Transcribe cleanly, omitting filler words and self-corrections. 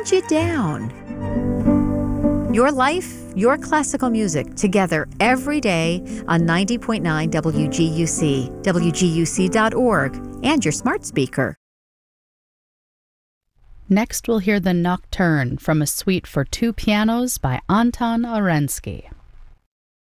wind you down. Your life, your classical music, together every day on 90.9 WGUC, WGUC.org, and your smart speaker. Next, we'll hear the Nocturne from a suite for two pianos by Anton Arensky.